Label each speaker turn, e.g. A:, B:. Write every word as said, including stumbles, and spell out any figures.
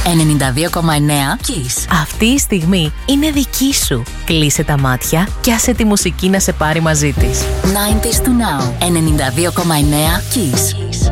A: ενενήντα δύο κόμμα εννέα Kiss.
B: Αυτή η στιγμή είναι δική σου. Κλείσε τα μάτια και άσε τη μουσική να σε πάρει μαζί της.
A: ενενήντα to now. ενενήντα δύο κόμμα εννέα Kiss.